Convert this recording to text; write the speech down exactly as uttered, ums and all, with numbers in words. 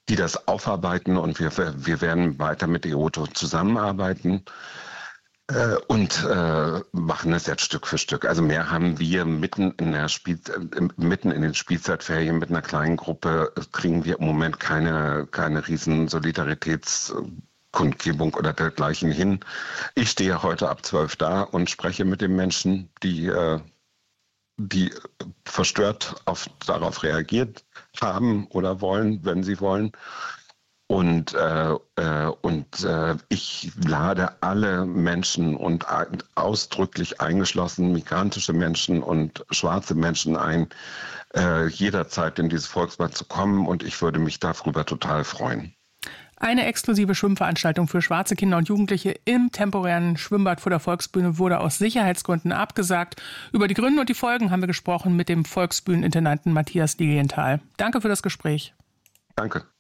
die das aufarbeiten und wir, wir werden weiter mit E O T O zusammenarbeiten. Äh, und äh, machen es jetzt Stück für Stück. Also mehr haben wir mitten in der Spiel, äh, mitten in den Spielzeitferien mit einer kleinen Gruppe äh, kriegen wir im Moment keine keine riesen Solidaritätskundgebung oder dergleichen hin. Ich stehe heute ab zwölf da und spreche mit den Menschen, die äh, die verstört auf, darauf reagiert haben oder wollen, wenn sie wollen. Und, äh, äh, und äh, ich lade alle Menschen und ausdrücklich eingeschlossen migrantische Menschen und schwarze Menschen ein, äh, jederzeit in dieses Volksbad zu kommen. Und ich würde mich darüber total freuen. Eine exklusive Schwimmveranstaltung für schwarze Kinder und Jugendliche im temporären Schwimmbad vor der Volksbühne wurde aus Sicherheitsgründen abgesagt. Über die Gründe und die Folgen haben wir gesprochen mit dem Volksbühnenintendanten Matthias Lilienthal. Danke für das Gespräch. Danke.